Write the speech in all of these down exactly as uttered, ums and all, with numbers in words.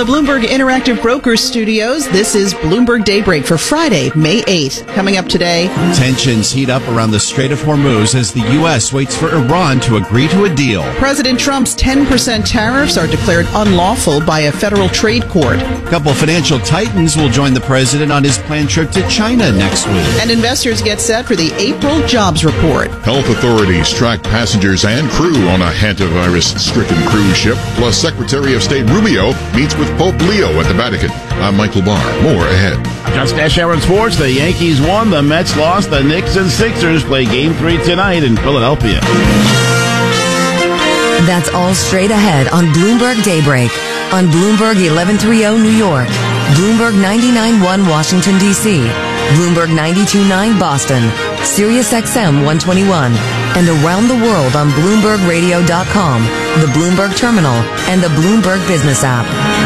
the Bloomberg Interactive Brokers Studios, this is Bloomberg Daybreak for Friday, May eighth. Coming up today, tensions heat up around the Strait of Hormuz as the U S waits for Iran to agree to a deal. President Trump's ten percent tariffs are declared unlawful by a federal trade court. A couple financial titans will join the president on his planned trip to China next week. And investors get set for the April jobs report. Health authorities track passengers and crew on a hantavirus-stricken cruise ship. Plus, Secretary of State Rubio meets with Pope Leo at the Vatican. I'm Michael Barr. More ahead. Just Dash Aaron Sports. The Yankees won. The Mets lost. The Knicks and Sixers play Game three tonight in Philadelphia. That's all straight ahead on Bloomberg Daybreak. On Bloomberg eleven thirty New York. Bloomberg ninety-nine point one Washington, D C. Bloomberg ninety-two point nine Boston. Sirius X M one twenty-one. And around the world on Bloomberg Radio dot com, the Bloomberg Terminal, and the Bloomberg Business app.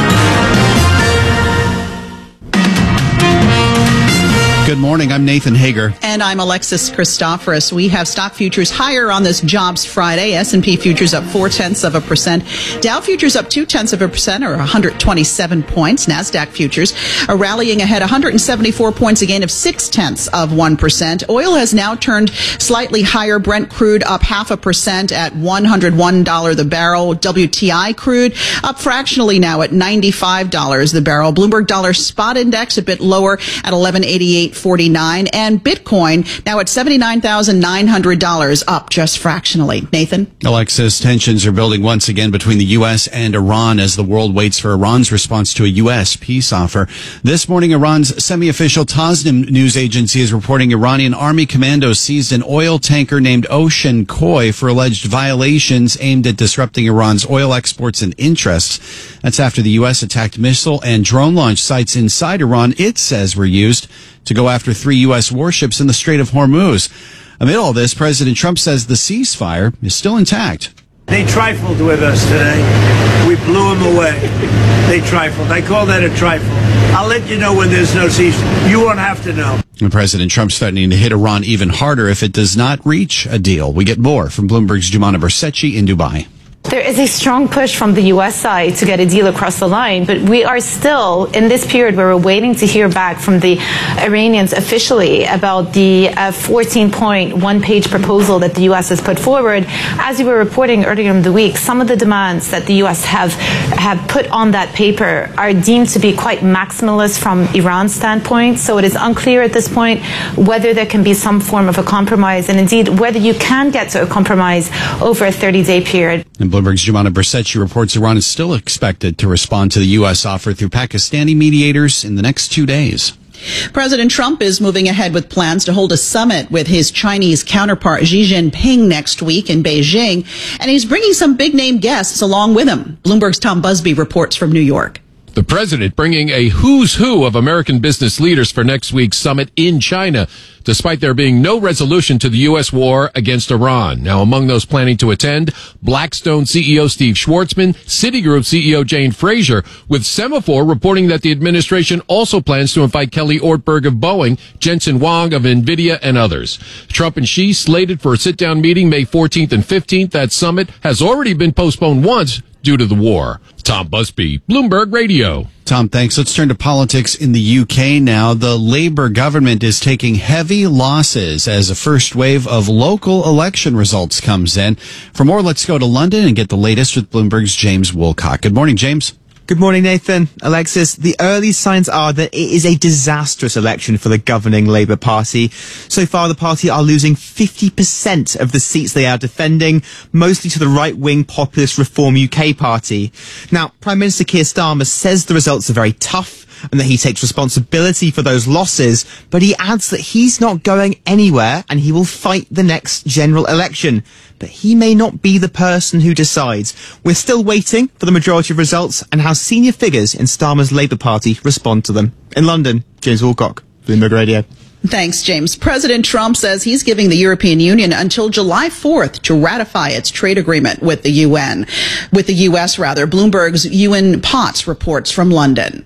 Good morning. I'm Nathan Hager. And I'm Alexis Christoforous. We have stock futures higher on this Jobs Friday. S and P futures up four-tenths of a percent. Dow futures up two-tenths of a percent, or one hundred twenty-seven points. NASDAQ futures are rallying ahead one hundred seventy-four points, a gain of six-tenths of one percent. Oil has now turned slightly higher. Brent crude up half a percent at one hundred one dollars the barrel. W T I crude up fractionally now at ninety-five dollars the barrel. Bloomberg Dollar Spot Index a bit lower at eleven eighty-eight forty-nine, and Bitcoin now at seventy-nine thousand nine hundred dollars, up just fractionally. Nathan? Alexis, tensions are building once again between the U S and Iran as the world waits for Iran's response to a U S peace offer. This morning, Iran's semi-official Tasnim news agency is reporting Iranian army commandos seized an oil tanker named Ocean Koi for alleged violations aimed at disrupting Iran's oil exports and interests. That's after the U S attacked missile and drone launch sites inside Iran it says were used to go after three U S warships in the Strait of Hormuz. Amid all this, President Trump says the ceasefire is still intact. They trifled with us today. We blew them away. They trifled. I call that a trifle. I'll let you know when there's no ceasefire. You won't have to know. And President Trump's threatening to hit Iran even harder if it does not reach a deal. We get more from Bloomberg's Jumana Bersetchi in Dubai. There is a strong push from the U S side to get a deal across the line, but we are still in this period where we're waiting to hear back from the Iranians officially about the fourteen-point, uh, one-page proposal that the U S has put forward. As we were reporting earlier in the week, some of the demands that the U S have have put on that paper are deemed to be quite maximalist from Iran's standpoint, so it is unclear at this point whether there can be some form of a compromise, and indeed whether you can get to a compromise over a thirty-day period. And Bloomberg's Jumana Bersetchi reports Iran is still expected to respond to the U S offer through Pakistani mediators in the next two days. President Trump is moving ahead with plans to hold a summit with his Chinese counterpart Xi Jinping next week in Beijing, and he's bringing some big-name guests along with him. Bloomberg's Tom Busby reports from New York. The president bringing a who's who of American business leaders for next week's summit in China, despite there being no resolution to the U S war against Iran. Now, among those planning to attend, Blackstone C E O Steve Schwarzman, Citigroup C E O Jane Fraser, with Semaphore reporting that the administration also plans to invite Kelly Ortberg of Boeing, Jensen Huang of NVIDIA, and others. Trump and Xi slated for a sit-down meeting May fourteenth and fifteenth. That summit has already been postponed once due to the war. Tom Busby, Bloomberg Radio. Tom, thanks. Let's turn to politics in the U K now. The Labour government is taking heavy losses as a first wave of local election results comes in. For more, let's go to London and get the latest with Bloomberg's James Woolcock. Good morning, James. Good morning, Nathan. Alexis, the early signs are that it is a disastrous election for the governing Labour Party. So far, the party are losing fifty percent of the seats they are defending, mostly to the right-wing populist Reform U K party. Now, Prime Minister Keir Starmer says the results are very tough and that he takes responsibility for those losses, but he adds that he's not going anywhere and he will fight the next general election. But he may not be the person who decides. We're still waiting for the majority of results and how senior figures in Starmer's Labour Party respond to them. In London, James Woolcock, Bloomberg Radio. Thanks, James. President Trump says he's giving the European Union until July fourth to ratify its trade agreement with the U N. With the U S, rather. Bloomberg's Ewan Potts reports from London.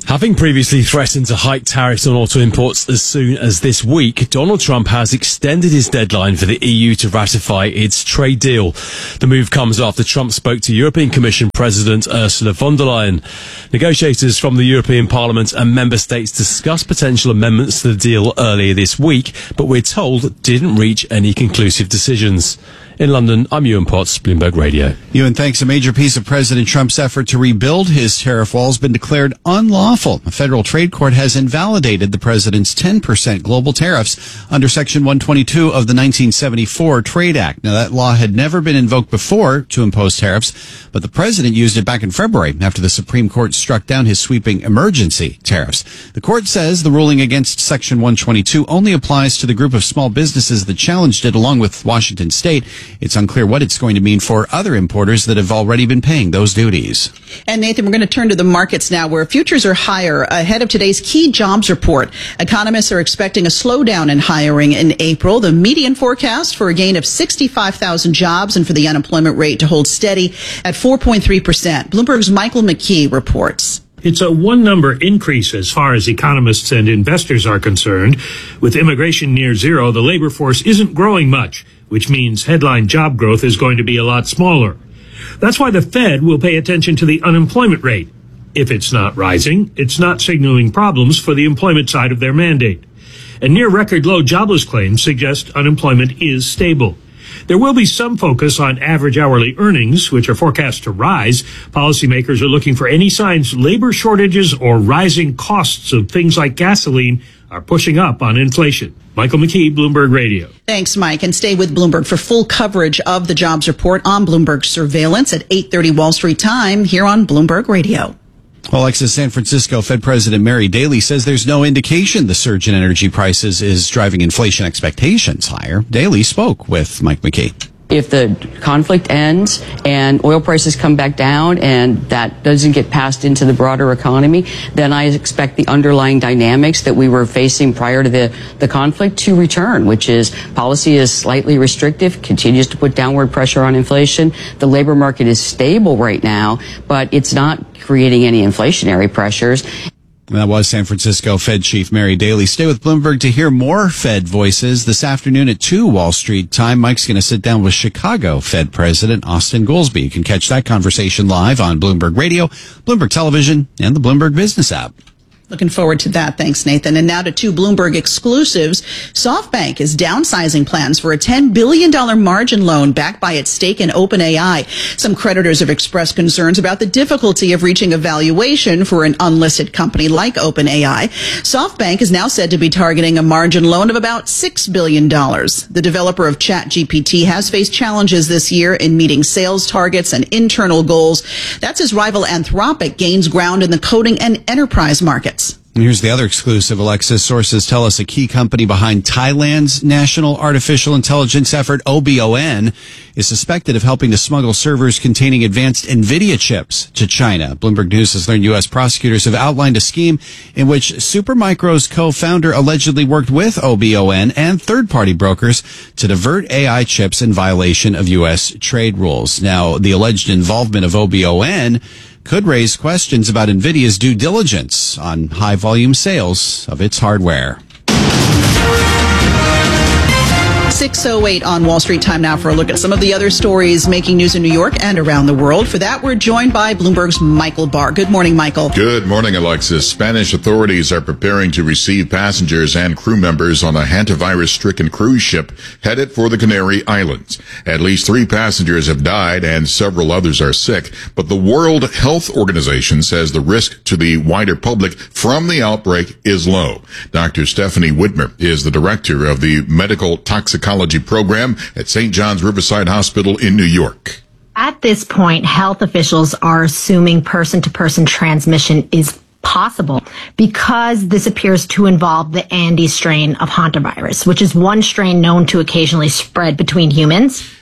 Having previously threatened to hike tariffs on auto imports as soon as this week, Donald Trump has extended his deadline for the E U to ratify its trade deal. The move comes after Trump spoke to European Commission President Ursula von der Leyen. Negotiators from the European Parliament and member states discussed potential amendments to the deal earlier this week, but we're told didn't reach any conclusive decisions. In London, I'm Ewan Potts, Bloomberg Radio. Ewan, thanks. A major piece of President Trump's effort to rebuild his tariff wall has been declared unlawful. A federal trade court has invalidated the president's ten percent global tariffs under Section one twenty-two of the nineteen seventy-four Trade Act. Now, that law had never been invoked before to impose tariffs, but the president used it back in February after the Supreme Court struck down his sweeping emergency tariffs. The court says the ruling against Section one twenty-two only applies to the group of small businesses that challenged it, along with Washington State. It's unclear what it's going to mean for other importers that have already been paying those duties. And Nathan, we're going to turn to the markets now, where futures are higher ahead of today's key jobs report. Economists are expecting a slowdown in hiring in April. The median forecast for a gain of sixty-five thousand jobs and for the unemployment rate to hold steady at four point three percent. Bloomberg's Michael McKee reports. It's a one-number increase as far as economists and investors are concerned. With immigration near zero, the labor force isn't growing much, which means headline job growth is going to be a lot smaller. That's why the Fed will pay attention to the unemployment rate. If it's not rising, it's not signaling problems for the employment side of their mandate. And near record low jobless claims suggest unemployment is stable. There will be some focus on average hourly earnings, which are forecast to rise. Policymakers are looking for any signs labor shortages or rising costs of things like gasoline are pushing up on inflation. Michael McKee, Bloomberg Radio. Thanks, Mike. And stay with Bloomberg for full coverage of the jobs report on Bloomberg Surveillance at eight thirty Wall Street time here on Bloomberg Radio. Alexis, San Francisco Fed President Mary Daly says there's no indication the surge in energy prices is driving inflation expectations higher. Daly spoke with Mike McKee. If the conflict ends and oil prices come back down and that doesn't get passed into the broader economy, then I expect the underlying dynamics that we were facing prior to the, the conflict to return, which is policy is slightly restrictive, continues to put downward pressure on inflation. The labor market is stable right now, but it's not creating any inflationary pressures. That was San Francisco Fed Chief Mary Daly. Stay with Bloomberg to hear more Fed voices this afternoon at two Wall Street time. Mike's going to sit down with Chicago Fed President Austan Goolsbee. You can catch that conversation live on Bloomberg Radio, Bloomberg Television, and the Bloomberg Business app. Looking forward to that. Thanks, Nathan. And now to two Bloomberg exclusives. SoftBank is downsizing plans for a ten billion dollars margin loan backed by its stake in OpenAI. Some creditors have expressed concerns about the difficulty of reaching a valuation for an unlisted company like OpenAI. SoftBank is now said to be targeting a margin loan of about six billion dollars. The developer of ChatGPT has faced challenges this year in meeting sales targets and internal goals. That's as rival Anthropic gains ground in the coding and enterprise markets. And here's the other exclusive, Alexis. Sources tell us a key company behind Thailand's national artificial intelligence effort, O B O N, is suspected of helping to smuggle servers containing advanced NVIDIA chips to China. Bloomberg News has learned U S prosecutors have outlined a scheme in which Supermicro's co-founder allegedly worked with O B O N and third-party brokers to divert A I chips in violation of U S trade rules. Now, the alleged involvement of O B O N could raise questions about NVIDIA's due diligence on high-volume sales of its hardware. six oh eight on Wall Street time now for a look at some of the other stories making news in New York and around the world. For that, we're joined by Bloomberg's Michael Barr. Good morning, Michael. Good morning, Alexis. Spanish authorities are preparing to receive passengers and crew members on a hantavirus-stricken cruise ship headed for the Canary Islands. At least three passengers have died and several others are sick, but the World Health Organization says the risk to the wider public from the outbreak is low. Doctor Stephanie Widmer is the director of the Medical Toxicology Program at Saint John's Riverside Hospital in New York. At this point, health officials are assuming person-to-person transmission is possible because this appears to involve the Andes strain of hantavirus, which is one strain known to occasionally spread between humans.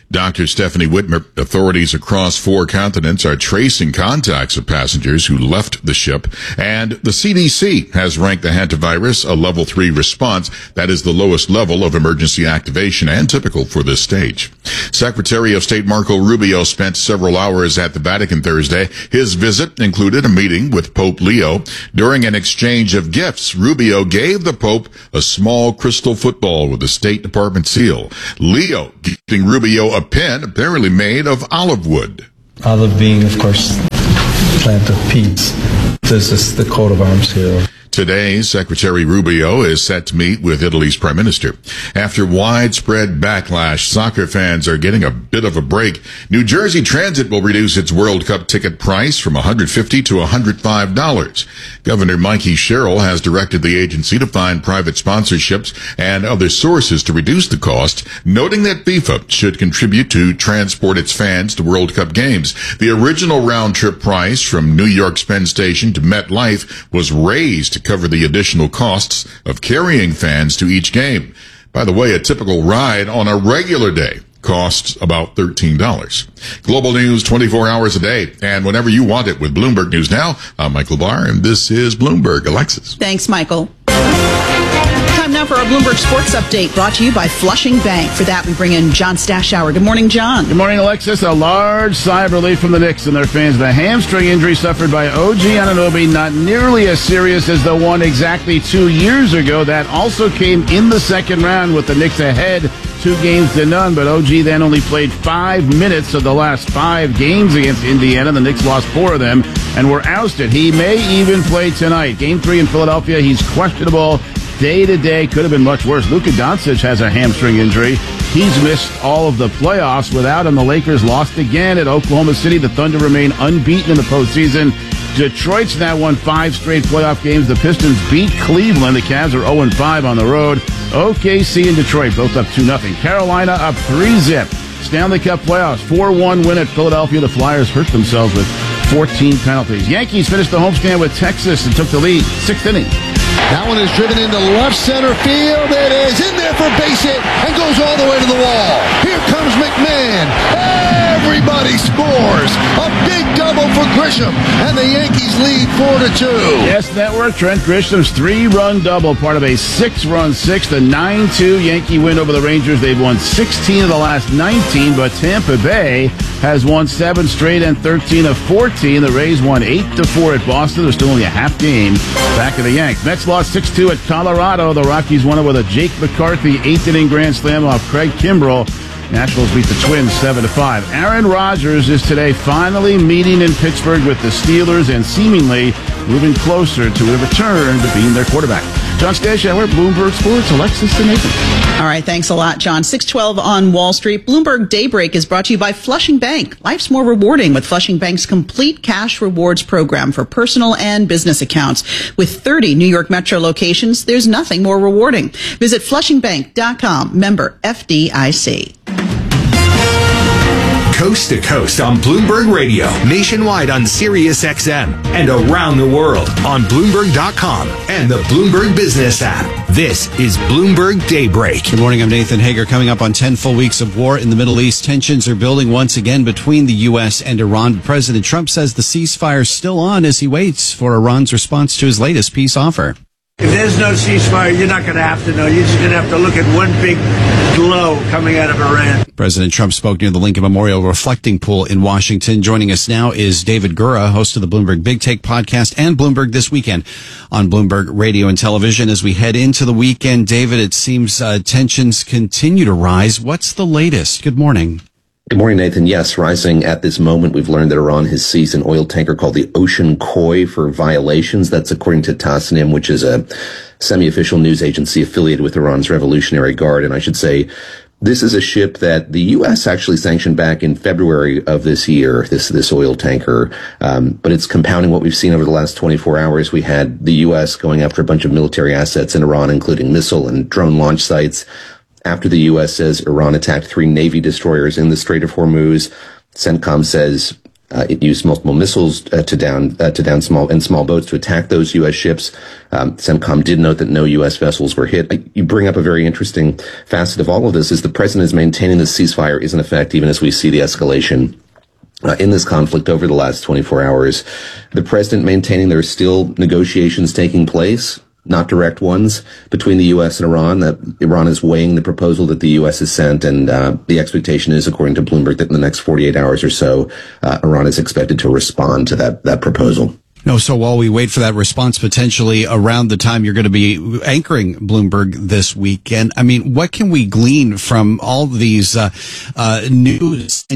Doctor Stephanie Whitmer, authorities across four continents are tracing contacts of passengers who left the ship, and the C D C has ranked the hantavirus a level three response. That is the lowest level of emergency activation and typical for this stage. Secretary of State Marco Rubio spent several hours at the Vatican Thursday. His visit included a meeting with Pope Leo. During an exchange of gifts, Rubio gave the Pope a small crystal football with the State Department seal. Leo gifting Rubio a pen apparently made of olive wood. Olive being, of course, plant of peace. This is the coat of arms here. Today, Secretary Rubio is set to meet with Italy's prime minister. After widespread backlash, soccer fans are getting a bit of a break. New Jersey Transit will reduce its World Cup ticket price from one hundred fifty dollars to one hundred five dollars. Governor Mikey Sherrill has directed the agency to find private sponsorships and other sources to reduce the cost, noting that FIFA should contribute to transport its fans to World Cup games. The original round-trip price from New York's Penn Station to MetLife was raised to cover the additional costs of carrying fans to each game. By the way, a typical ride on a regular day costs about thirteen dollars. Global news twenty-four hours a day, and whenever you want it with Bloomberg News Now. I'm Michael Barr, and this is Bloomberg. Alexis. Thanks, Michael. Time now for our Bloomberg Sports Update, brought to you by Flushing Bank. For that, we bring in John Stashower. Good morning, John. Good morning, Alexis. A large sigh of relief from the Knicks and their fans. The hamstring injury suffered by O G Anunoby, not nearly as serious as the one exactly two years ago. That also came in the second round with the Knicks ahead two games to none, but O G then only played five minutes of the last five games against Indiana. The Knicks lost four of them and were ousted. He may even play tonight. Game three in Philadelphia, he's questionable. Day to day could have been much worse. Luka Doncic has a hamstring injury. He's missed all of the playoffs. Without him, the Lakers lost again at Oklahoma City. The Thunder remain unbeaten in the postseason. Detroit's now won five straight playoff games. The Pistons beat Cleveland. The Cavs are oh and five on the road. O K C and Detroit both up two nothing. Carolina up three zip. Stanley Cup playoffs, four one win at Philadelphia. The Flyers hurt themselves with fourteen penalties. Yankees finished the homestand with Texas and took the lead. Sixth inning. That one is driven into left center field. It is in there for base hit and goes all the way to the wall. Here comes McMahon. Everybody scores. A big double for Grisham, and the Yankees lead four to two. Yes, Network. Trent Grisham's three-run double, part of a six-run sixth, a nine two Yankee win over the Rangers. They've won sixteen of the last nineteen, but Tampa Bay has won seven straight and thirteen of fourteen. The Rays won eight to four at Boston. There's still only a half game back of the Yanks. Mets lost six two at Colorado. The Rockies won it with a Jake McCarthy eighth-inning grand slam off Craig Kimbrell. Nationals beat the Twins seven to five. Aaron Rodgers is today finally meeting in Pittsburgh with the Steelers and seemingly moving closer to a return to being their quarterback. John Stashower, Bloomberg Sports, Alexis and Nathan. All right, thanks a lot, John. six twelve on Wall Street. Bloomberg Daybreak is brought to you by Flushing Bank. Life's more rewarding with Flushing Bank's complete cash rewards program for personal and business accounts. With thirty New York Metro locations, there's nothing more rewarding. Visit flushing bank dot com, member F D I C. Coast to coast on Bloomberg Radio, nationwide on Sirius X M, and around the world on Bloomberg dot com and the Bloomberg Business app. This is Bloomberg Daybreak. Good morning, I'm Nathan Hager. Coming up on ten full weeks of war in the Middle East, tensions are building once again between the U S and Iran. President Trump says the ceasefire is still on as he waits for Iran's response to his latest peace offer. If there's no ceasefire, you're not going to have to know. You're just going to have to look at one big glow coming out of Iran. President Trump spoke near the Lincoln Memorial Reflecting Pool in Washington. Joining us now is David Gura, host of the Bloomberg Big Take podcast and Bloomberg This Weekend on Bloomberg Radio and Television. As we head into the weekend, David, it seems uh, tensions continue to rise. What's the latest? Good morning. Good morning, Nathan. Yes, rising at this moment, we've learned that Iran has seized an oil tanker called the Ocean Koi for violations. That's according to Tasnim, which is a semi-official news agency affiliated with Iran's Revolutionary Guard. And I should say, this is a ship that the U S actually sanctioned back in February of this year, this this oil tanker. Um, but it's compounding what we've seen over the last twenty-four hours. We had the U S going after a bunch of military assets in Iran, including missile and drone launch sites. After the U S says Iran attacked three Navy destroyers in the Strait of Hormuz, CENTCOM says Uh, it used multiple missiles uh, to down uh, to down small and small boats to attack those U S ships. Um, CENTCOM did note that no U S vessels were hit. You bring up a very interesting facet of all of this: is the president is maintaining the ceasefire is in effect, even as we see the escalation Uh, in this conflict over the last twenty-four hours. The president maintaining there are still negotiations taking place, not direct ones, between the U S and Iran, that Iran is weighing the proposal that the U S has sent, and uh, the expectation is, according to Bloomberg, that in the next forty-eight hours or so, uh, Iran is expected to respond to that, that proposal. No, so while we wait for that response, potentially around the time you're going to be anchoring Bloomberg this weekend, I mean, what can we glean from all these uh, uh, news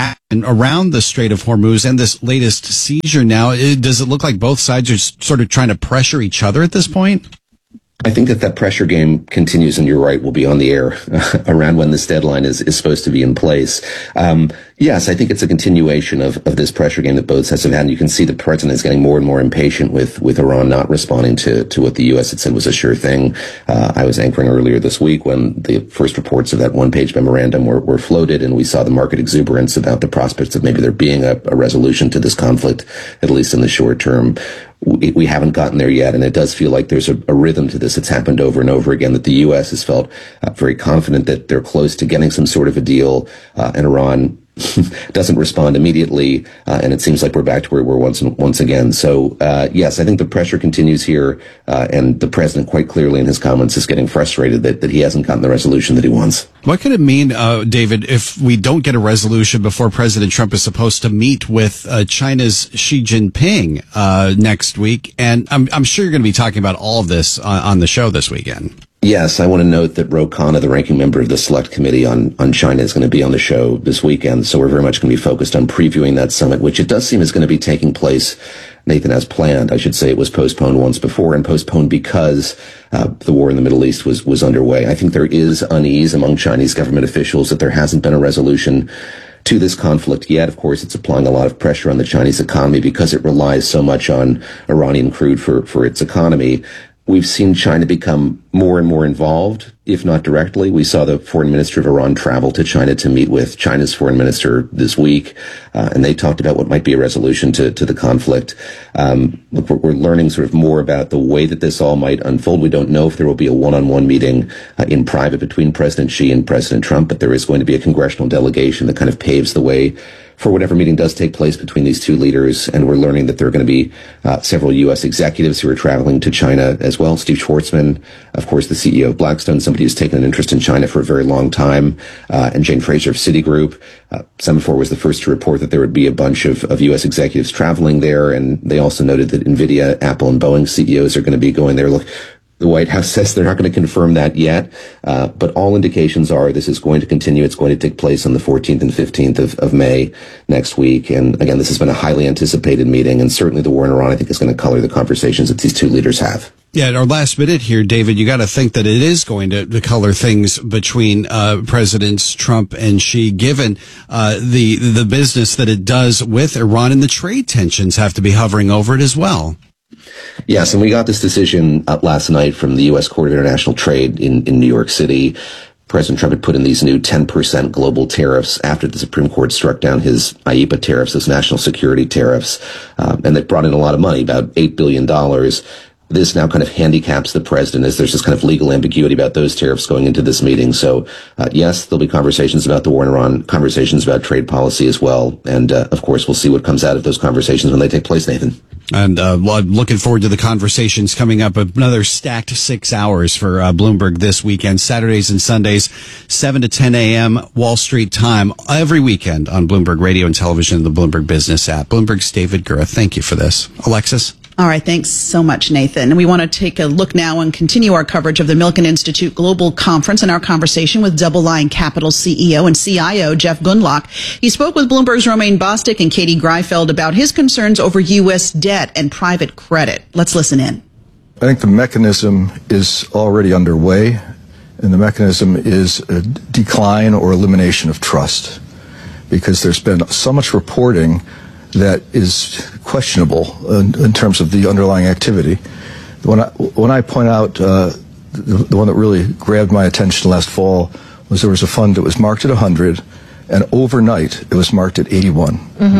around the Strait of Hormuz and this latest seizure now? Does it look like both sides are sort of trying to pressure each other at this point? I think that that pressure game continues, and you're right, we'll be on the air around when this deadline is, is supposed to be in place. Um, yes, I think it's a continuation of, of this pressure game that both sides have had, and you can see the president is getting more and more impatient with, with Iran not responding to, to what the U S had said was a sure thing. Uh, I was anchoring earlier this week when the first reports of that one-page memorandum were, were floated, and we saw the market exuberance about the prospects of maybe there being a, a resolution to this conflict, at least in the short term. We, we haven't gotten there yet, and it does feel like there's a, a rhythm to this. It's happened over and over again, that the U S has felt uh, very confident that they're close to getting some sort of a deal, uh, and Iran doesn't respond immediately, uh, and it seems like we're back to where we were once once again. So, uh, yes, I think the pressure continues here, uh, and the president quite clearly in his comments is getting frustrated that, that he hasn't gotten the resolution that he wants. What could it mean, uh, David, if we don't get a resolution before President Trump is supposed to meet with uh, China's Xi Jinping uh, next week? And I'm, I'm sure you're going to be talking about all of this on, on the show this weekend. Yes, I want to note that Ro Khanna, the ranking member of the Select Committee on, on China, is going to be on the show this weekend. So we're very much going to be focused on previewing that summit, which it does seem is going to be taking place, Nathan, as planned. I should say it was postponed once before, and postponed because uh, the war in the Middle East was, was underway. I think there is unease among Chinese government officials that there hasn't been a resolution to this conflict yet. Of course, it's applying a lot of pressure on the Chinese economy because it relies so much on Iranian crude for, for its economy. We've seen China become more and more involved, if not directly. We saw the foreign minister of Iran travel to China to meet with China's foreign minister this week, uh, and they talked about what might be a resolution to, to the conflict. Um, look, we're, we're learning sort of more about the way that this all might unfold. We don't know if there will be a one-on-one meeting uh, in private between President Xi and President Trump, but there is going to be a congressional delegation that kind of paves the way for whatever meeting does take place between these two leaders. And we're learning that there are going to be uh, several U S executives who are traveling to China as well. Steve Schwartzman, of course, the C E O of Blackstone, somebody who's taken an interest in China for a very long time, uh, and Jane Fraser of Citigroup. Uh, Semaphore was the first to report that there would be a bunch of, of U S executives traveling there, and they also noted that NVIDIA, Apple, and Boeing C E Os are going to be going there. Look, the White House says they're not going to confirm that yet, uh, but all indications are this is going to continue. It's going to take place on the fourteenth and fifteenth of, of May next week. And again, this has been a highly anticipated meeting, and certainly the war in Iran, I think, is going to color the conversations that these two leaders have. Yeah, in our last minute here, David, you got to think that it is going to, to color things between uh, Presidents Trump and Xi, given uh, the the business that it does with Iran, and the trade tensions have to be hovering over it as well. Yes, and we got this decision uh, last night from the U S Court of International Trade in, in New York City. President Trump had put in these new ten percent global tariffs after the Supreme Court struck down his I E P A tariffs, those national security tariffs, uh, and they brought in a lot of money, about eight billion dollars. This now kind of handicaps the president, as there's this kind of legal ambiguity about those tariffs going into this meeting. So, uh, yes, there'll be conversations about the war in Iran, conversations about trade policy as well. And, uh, of course, we'll see what comes out of those conversations when they take place, Nathan. And uh, well, I'm looking forward to the conversations coming up. Another stacked six hours for uh, Bloomberg this weekend, Saturdays and Sundays, seven to ten a.m. Wall Street time, every weekend on Bloomberg Radio and Television, the Bloomberg Business app. Bloomberg's David Gura, thank you for this. Alexis? All right. Thanks so much, Nathan. And we want to take a look now and continue our coverage of the Milken Institute Global Conference and our conversation with Double Line Capital C E O and C I O Jeff Gundlach. He spoke with Bloomberg's Romaine Bostick and Katie Greifeld about his concerns over U S debt and private credit. Let's listen in. I think the mechanism is already underway, and the mechanism is a decline or elimination of trust, because there's been so much reporting that is questionable in, in terms of the underlying activity. When I, when I point out uh, the, the one that really grabbed my attention last fall was there was a fund that was marked at one hundred, and overnight it was marked at eighty-one. Mm-hmm.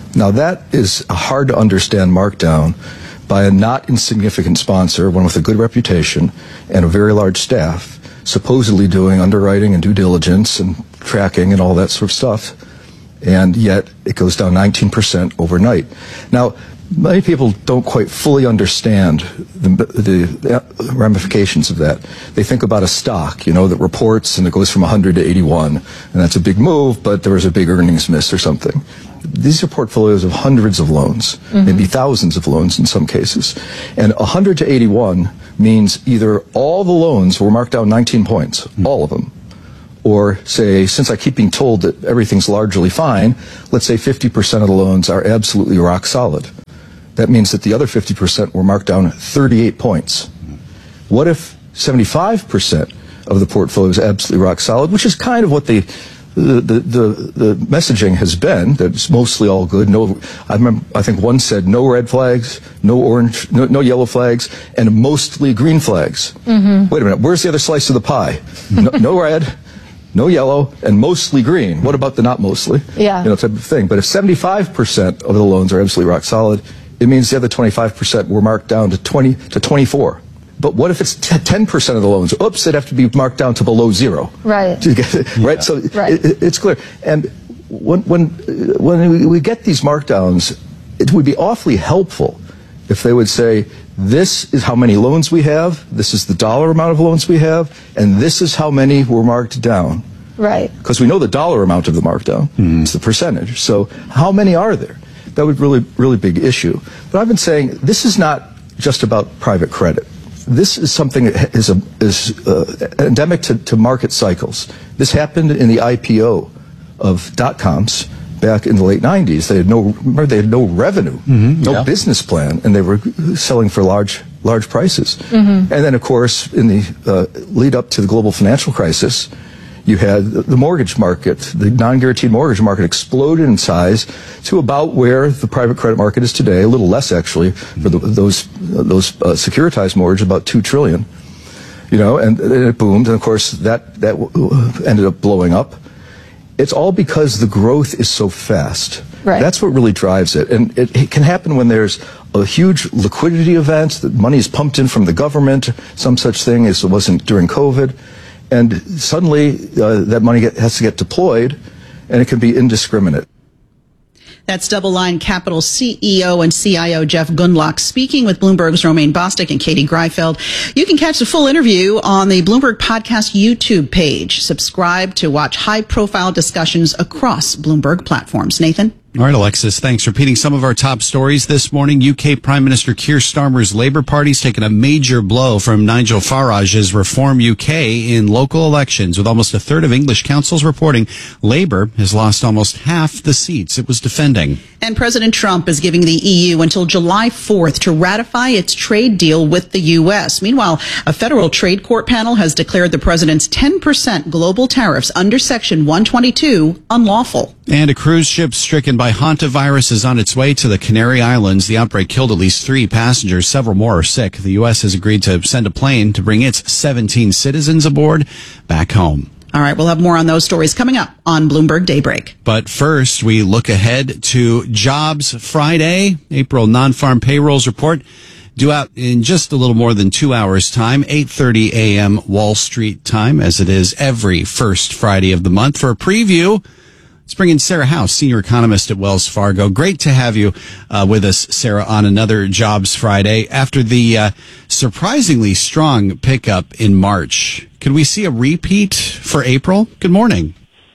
Now, that is a hard to understand markdown by a not insignificant sponsor, one with a good reputation and a very large staff, supposedly doing underwriting and due diligence and tracking and all that sort of stuff. And yet it goes down nineteen percent overnight. Now, many people don't quite fully understand the, the ramifications of that. They think about a stock, you know, that reports and it goes from one hundred to eighty-one, and that's a big move, but there was a big earnings miss or something. These are portfolios of hundreds of loans, mm-hmm. maybe thousands of loans in some cases. And one hundred to eighty-one means either all the loans were marked down nineteen points, mm-hmm. all of them, or say, since I keep being told that everything's largely fine, let's say fifty percent of the loans are absolutely rock solid. That means that the other fifty percent were marked down thirty-eight points. What if seventy-five percent of the portfolio is absolutely rock solid, which is kind of what the the, the, the, the messaging has been, that it's mostly all good. No, I remember, I think one said no red flags, no orange, no, no yellow flags, and mostly green flags. Mm-hmm. Wait a minute, where's the other slice of the pie? No, no red, no yellow, and mostly green. What about the not mostly? Yeah. You know, type of thing. But if seventy-five percent of the loans are absolutely rock solid, it means the other twenty-five percent were marked down to twenty to twenty-four. But what if it's ten percent of the loans? Oops, they'd have to be marked down to below zero. Right. To get it, right? Yeah. So right. It, it's clear. And when, when, when we get these markdowns, it would be awfully helpful if they would say, this is how many loans we have, this is the dollar amount of loans we have, and this is how many were marked down. Right. Because we know the dollar amount of the markdown. Mm. It's the percentage. So how many are there? That would really, really big issue. But I've been saying this is not just about private credit. This is something that is, a, is uh, endemic to, to market cycles. This happened in the I P O of dot-coms back in the late nineties. They had no, remember, they had no revenue, mm-hmm, no yeah. business plan, and they were selling for large, large prices. Mm-hmm. And then, of course, in the uh, lead up to the global financial crisis, you had the mortgage market, the non-guaranteed mortgage market exploded in size to about where the private credit market is today, a little less actually, for the, those those uh, securitized mortgage, about two trillion dollars. You know, and, and it boomed, and of course that that ended up blowing up. It's all because the growth is so fast. Right. That's what really drives it, and it, it can happen when there's a huge liquidity event, that money is pumped in from the government, some such thing as it wasn't during COVID. And suddenly, uh, that money get, has to get deployed, and it can be indiscriminate. That's Double Line Capital C E O and C I O Jeff Gundlach speaking with Bloomberg's Romaine Bostick and Katie Greifeld. You can catch the full interview on the Bloomberg Podcast YouTube page. Subscribe to watch high-profile discussions across Bloomberg platforms. Nathan? All right, Alexis, thanks. Repeating some of our top stories this morning, U K Prime Minister Keir Starmer's Labour Party's taken a major blow from Nigel Farage's Reform U K in local elections. With almost a third of English councils reporting, Labour has lost almost half the seats it was defending. And President Trump is giving the E U until July fourth to ratify its trade deal with the U S. Meanwhile, a federal trade court panel has declared the president's ten percent global tariffs under Section one twenty-two unlawful. And a cruise ship stricken by hantavirus is on its way to the Canary Islands. The outbreak killed at least three passengers. Several more are sick. The U S has agreed to send a plane to bring its seventeen citizens aboard back home. All right, we'll have more on those stories coming up on Bloomberg Daybreak. But first, we look ahead to Jobs Friday. April non-farm payrolls report due out in just a little more than two hours' time, eight thirty a.m. Wall Street time, as it is every first Friday of the month. For a preview, let's bring in Sarah House, senior economist at Wells Fargo. Great to have you uh, with us, Sarah, on another Jobs Friday. After the uh, surprisingly strong pickup in March, could we see a repeat for April? Good morning.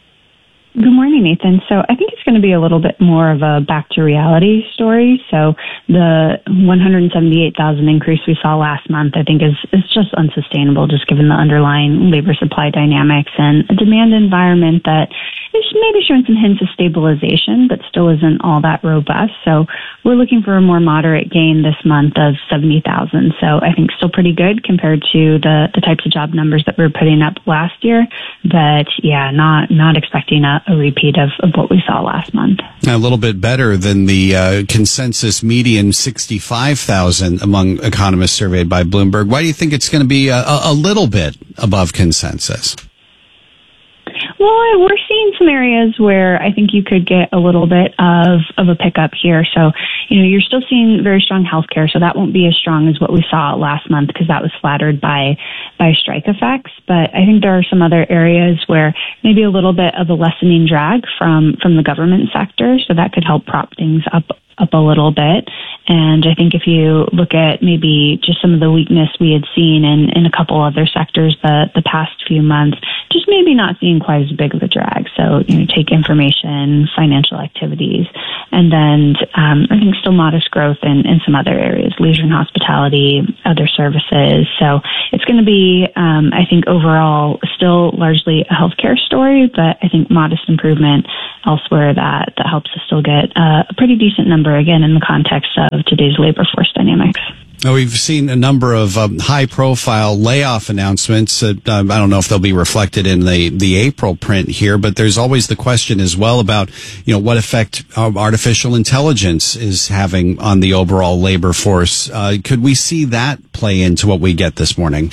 Good morning, Nathan. So I think it's going to be a little bit more of a back to reality story. So the one hundred seventy-eight thousand increase we saw last month, I think is, is just unsustainable, just given the underlying labor supply dynamics and a demand environment that is maybe showing some hints of stabilization, but still isn't all that robust. So we're looking for a more moderate gain this month of seventy thousand. So I think still pretty good compared to the, the types of job numbers that we were putting up last year. But yeah, not, not expecting a, a repeat of, of what we saw last month. A little bit better than the uh, consensus median sixty-five thousand among economists surveyed by Bloomberg. Why do you think it's going to be a, a little bit above consensus? Well, we're seeing some areas where I think you could get a little bit of, of a pickup here. So, you know, you're still seeing very strong healthcare, so that won't be as strong as what we saw last month because that was flattered by, by strike effects. But I think there are some other areas where maybe a little bit of a lessening drag from, from the government sector, so that could help prop things up up a little bit. And I think if you look at maybe just some of the weakness we had seen in, in a couple other sectors the, the past few months, just maybe not seeing quite as big of a drag. So, you know, take information, financial activities, and then um, I think still modest growth in, in some other areas, leisure and hospitality, other services. So it's going to be, um, I think, overall still largely a healthcare story, but I think modest improvement elsewhere that, that helps us still get uh, a pretty decent number, again, in the context of today's labor force dynamics. Now, we've seen a number of um, high-profile layoff announcements. Uh, um, I don't know if they'll be reflected in the, the April print here, but there's always the question as well about, you know, what effect uh, artificial intelligence is having on the overall labor force. Uh, could we see that play into what we get this morning?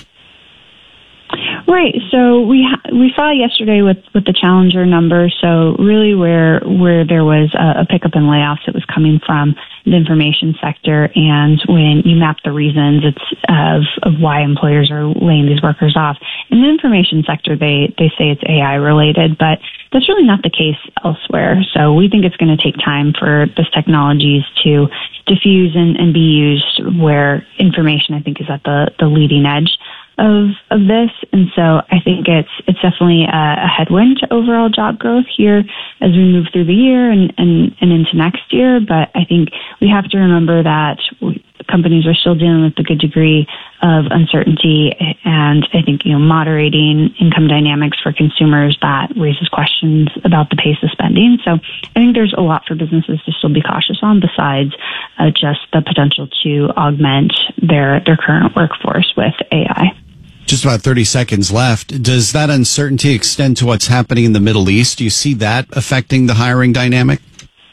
Right. So we ha- we saw yesterday with, with the Challenger number. So really, where where there was a, a pickup in layoffs, it was coming from the information sector. And when you map the reasons, it's of of why employers are laying these workers off. In the information sector, they they say it's A I related, but that's really not the case elsewhere. So we think it's going to take time for this technologies to diffuse and, and be used where information, I think, is at the, the leading edge of of this. And so I think it's it's definitely a, a headwind to overall job growth here as we move through the year and, and, and into next year. But I think we have to remember that we, companies are still dealing with a good degree of uncertainty, and I think, you know, moderating income dynamics for consumers, that raises questions about the pace of spending. So I think there's a lot for businesses to still be cautious on besides uh, just the potential to augment their, their current workforce with A I. Just about thirty seconds left. Does that uncertainty extend to what's happening in the Middle East? Do you see that affecting the hiring dynamic?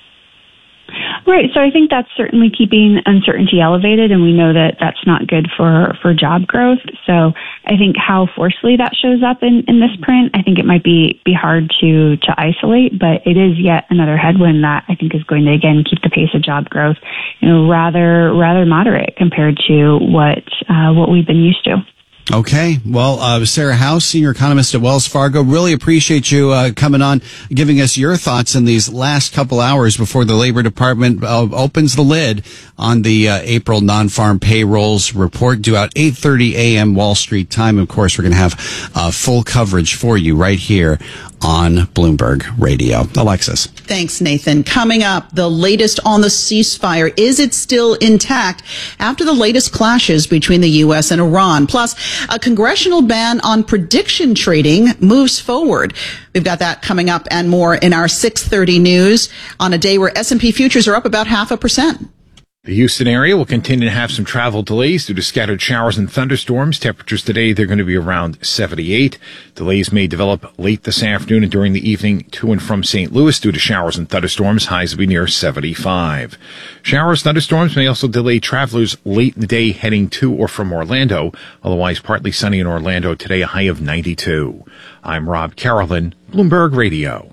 Right. So I think that's certainly keeping uncertainty elevated, and we know that that's not good for, for job growth. So I think how forcefully that shows up in, in this print, I think it might be, be hard to, to isolate, but it is yet another headwind that I think is going to, again, keep the pace of job growth, you know, rather, rather moderate compared to what, uh, what we've been used to. Okay. Well, uh, Sarah House, senior economist at Wells Fargo, really appreciate you uh, coming on, giving us your thoughts in these last couple hours before the Labor Department uh, opens the lid on the uh, April non-farm payrolls report due out eight thirty a.m. Wall Street time. Of course, we're going to have uh, full coverage for you right here on Bloomberg Radio. Alexis. Thanks, Nathan. Coming up, the latest on the ceasefire. Is it still intact after the latest clashes between the U S and Iran? Plus, a congressional ban on prediction trading moves forward. We've got that coming up and more in our six thirty news on a day where S and P futures are up about half a percent. The Houston area will continue to have some travel delays due to scattered showers and thunderstorms. Temperatures today, they're going to be around seventy-eight. Delays may develop late this afternoon and during the evening to and from Saint Louis due to showers and thunderstorms. Highs will be near seventy-five. Showers, thunderstorms may also delay travelers late in the day heading to or from Orlando. Otherwise, partly sunny in Orlando today, a high of ninety-two. I'm Rob Carolyn, Bloomberg Radio.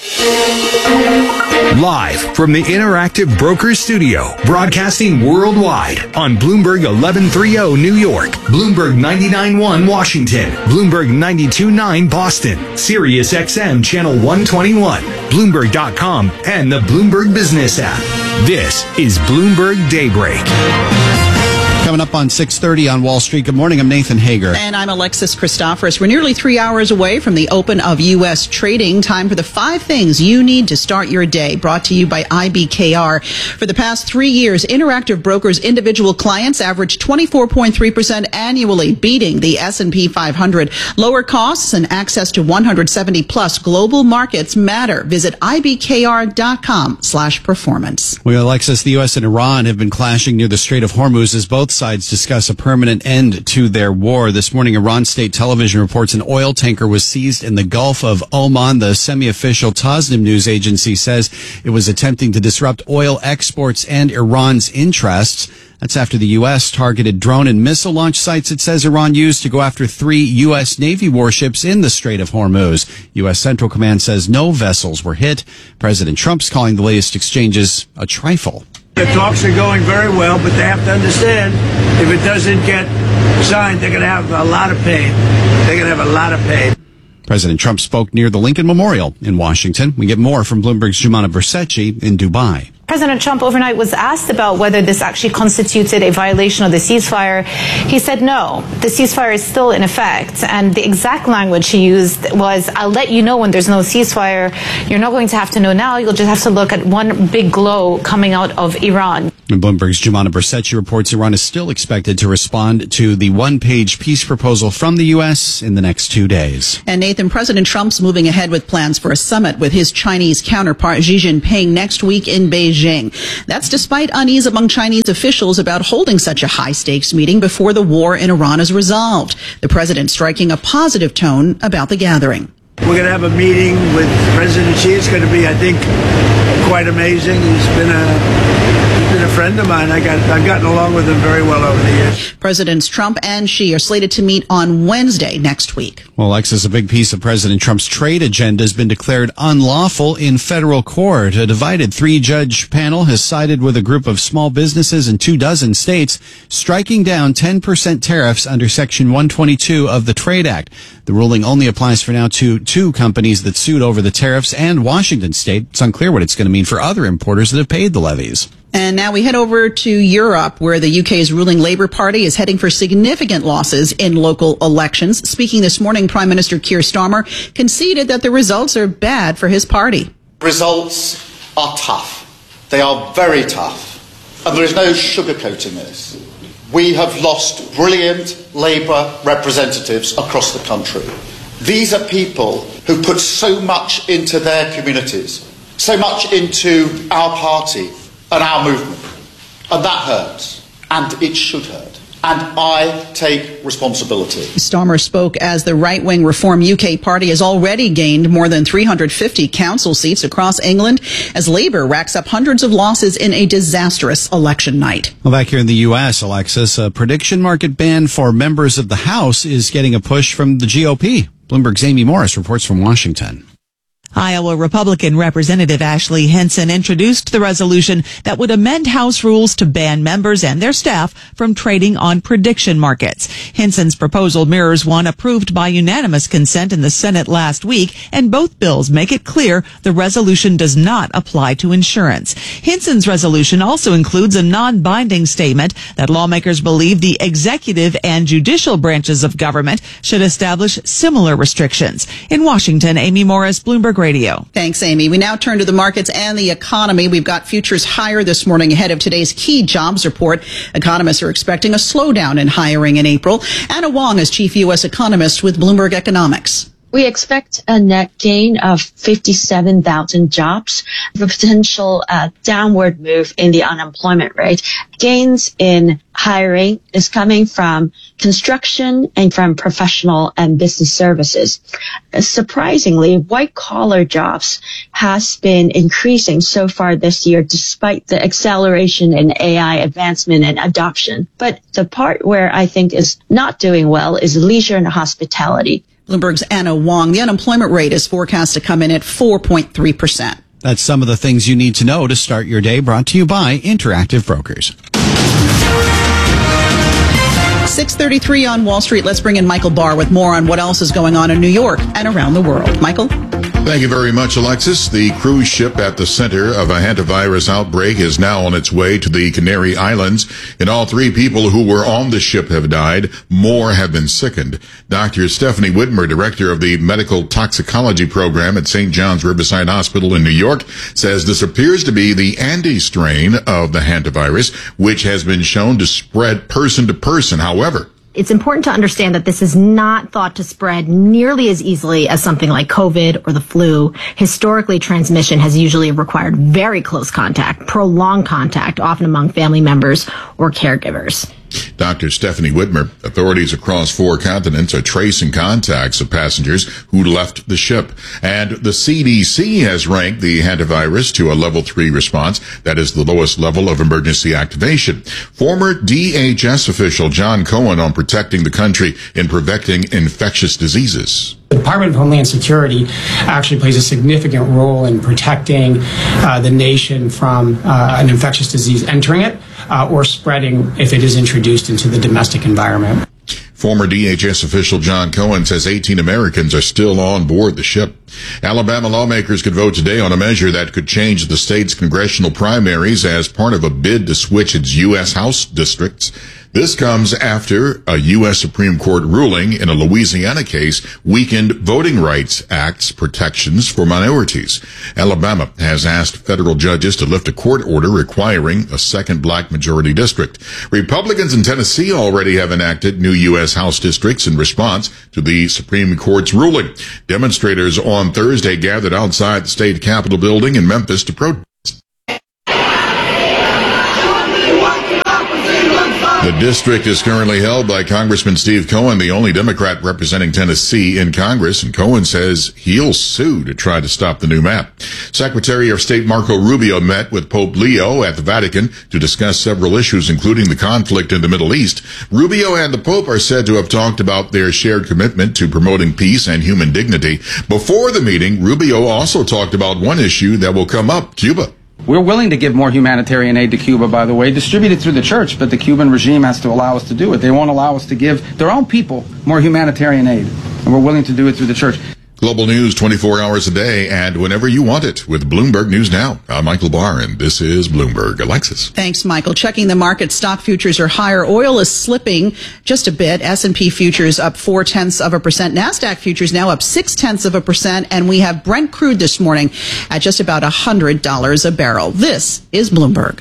Live from the Interactive Brokers Studio, broadcasting worldwide on Bloomberg eleven thirty New York, Bloomberg ninety-nine point one Washington, Bloomberg ninety-two point nine Boston, Sirius X M Channel one twenty-one, Bloomberg dot com, and the Bloomberg Business app. This is Bloomberg Daybreak. Coming up on six thirty on Wall Street. Good morning. I'm Nathan Hager. And I'm Alexis Christoforous. We're nearly three hours away from the open of U S trading. Time for the five things you need to start your day. Brought to you by I B K R. For the past three years, Interactive Brokers individual clients averaged twenty-four point three percent annually, beating the S and P five hundred. Lower costs and access to one hundred seventy plus global markets matter. Visit I B K R dot com slash performance. Well, Alexis, the U S and Iran have been clashing near the Strait of Hormuz as both sides discuss a permanent end to their war. This morning, Iran state television reports an oil tanker was seized in the Gulf of Oman. The semi-official Tasnim news agency says it was attempting to disrupt oil exports and Iran's interests. That's after the U S targeted drone and missile launch sites it says Iran used to go after three U S Navy warships in the Strait of Hormuz. U S Central Command says no vessels were hit. President Trump's calling the latest exchanges a trifle. The talks are going very well, but they have to understand if it doesn't get signed, they're going to have a lot of pain. They're going to have a lot of pain. President Trump spoke near the Lincoln Memorial in Washington. We get more from Bloomberg's Jumana Versace in Dubai. President Trump overnight was asked about whether this actually constituted a violation of the ceasefire. He said no, the ceasefire is still in effect. And the exact language he used was, I'll let you know when there's no ceasefire. You're not going to have to know now. You'll just have to look at one big glow coming out of Iran. And Bloomberg's Jumana Versace reports Iran is still expected to respond to the one-page peace proposal from the U S in the next two days. And Nathan, President Trump's moving ahead with plans for a summit with his Chinese counterpart Xi Jinping next week in Beijing. That's despite unease among Chinese officials about holding such a high-stakes meeting before the war in Iran is resolved. The president striking a positive tone about the gathering. We're going to have a meeting with President Xi. It's going to be, I think, quite amazing. He's been a he's been a friend of mine. I got I've gotten along with him very well over the years. Presidents Trump and Xi are slated to meet on Wednesday next week. Well, Alexis, a big piece of President Trump's trade agenda has been declared unlawful in federal court. A divided three-judge panel has sided with a group of small businesses in two dozen states, striking down ten percent tariffs under Section one twenty-two of the Trade Act. The ruling only applies for now to two companies that sued over the tariffs and Washington State. It's unclear what it's going to mean for other importers that have paid the levies. And now we head over to Europe, where the U K's ruling Labour Party is heading for significant losses in local elections. Speaking this morning, Prime Minister Keir Starmer conceded that the results are bad for his party. Results are tough. They are very tough. And there is no sugarcoating this. We have lost brilliant Labour representatives across the country. These are people who put so much into their communities, so much into our party and our movement. And that hurts. And it should hurt. And I take responsibility. Starmer spoke as the right-wing Reform U K party has already gained more than three hundred fifty council seats across England as Labour racks up hundreds of losses in a disastrous election night. Well, back here in the U S, Alexis, a prediction market ban for members of the House is getting a push from the G O P. Bloomberg's Amy Morris reports from Washington. Iowa Republican Representative Ashley Hinson introduced the resolution that would amend House rules to ban members and their staff from trading on prediction markets. Hinson's proposal mirrors one approved by unanimous consent in the Senate last week, and both bills make it clear the resolution does not apply to insurance. Hinson's resolution also includes a non-binding statement that lawmakers believe the executive and judicial branches of government should establish similar restrictions. In Washington, Amy Morris, Bloomberg Radio. Thanks, Amy. We now turn to the markets and the economy. We've got futures higher this morning ahead of today's key jobs report. Economists are expecting a slowdown in hiring in April. Anna Wong is chief U S economist with Bloomberg Economics. We expect a net gain of fifty-seven thousand jobs, a potential uh, downward move in the unemployment rate. Gains in hiring is coming from construction and from professional and business services. Uh, surprisingly, white-collar jobs has been increasing so far this year despite the acceleration in A I advancement and adoption. But the part where I think is not doing well is leisure and hospitality. Bloomberg's Anna Wong. The unemployment rate is forecast to come in at four point three percent. That's some of the things you need to know to start your day, brought to you by Interactive Brokers. six thirty-three on Wall Street. Let's bring in Michael Barr with more on what else is going on in New York and around the world. Michael? Thank you very much, Alexis. The cruise ship at the center of a hantavirus outbreak is now on its way to the Canary Islands, and all three people who were on the ship have died. More have been sickened. Doctor Stephanie Whitmer, director of the Medical Toxicology Program at Saint John's Riverside Hospital in New York, says this appears to be the Andes strain of the hantavirus, which has been shown to spread person to person. However, it's important to understand that this is not thought to spread nearly as easily as something like COVID or the flu. Historically, transmission has usually required very close contact, prolonged contact, often among family members or caregivers. Doctor Stephanie Whitmer, authorities across four continents are tracing contacts of passengers who left the ship. And the C D C has ranked the hantavirus to a level three response. That is the lowest level of emergency activation. Former D H S official John Cohen on protecting the country in preventing infectious diseases. The Department of Homeland Security actually plays a significant role in protecting uh, the nation from uh, an infectious disease entering it uh, or spreading if it is introduced into the domestic environment. Former D H S official John Cohen says eighteen Americans are still on board the ship. Alabama lawmakers could vote today on a measure that could change the state's congressional primaries as part of a bid to switch its U S House districts. This comes after a U S Supreme Court ruling in a Louisiana case weakened Voting Rights Act's protections for minorities. Alabama has asked federal judges to lift a court order requiring a second black majority district. Republicans in Tennessee already have enacted new U S House districts in response to the Supreme Court's ruling. Demonstrators on Thursday gathered outside the state capitol building in Memphis to protest. The district is currently held by Congressman Steve Cohen, the only Democrat representing Tennessee in Congress, and Cohen says he'll sue to try to stop the new map. Secretary of State Marco Rubio met with Pope Leo at the Vatican to discuss several issues, including the conflict in the Middle East. Rubio and the Pope are said to have talked about their shared commitment to promoting peace and human dignity. Before the meeting, Rubio also talked about one issue that will come up, Cuba. We're willing to give more humanitarian aid to Cuba, by the way, distributed through the church, but the Cuban regime has to allow us to do it. They won't allow us to give their own people more humanitarian aid, and we're willing to do it through the church. Global news twenty-four hours a day and whenever you want it with Bloomberg News Now. I'm Michael Barr, and this is Bloomberg. Alexis. Thanks, Michael. Checking the market, stock futures are higher. Oil is slipping just a bit. S and P futures up four tenths of a percent. NASDAQ futures now up six tenths of a percent. And we have Brent crude this morning at just about one hundred dollars a barrel. This is Bloomberg.